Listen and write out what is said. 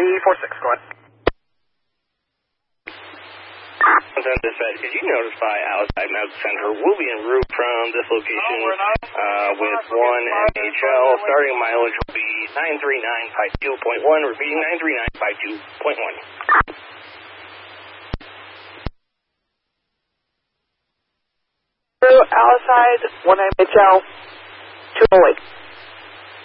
B46, go ahead. Dispatch, could you notify outside Medical Center we'll be en route from this location with 1 NHL. Starting mileage will be 93952.1. Repeating 93952.1. Outside 1 NHL 208.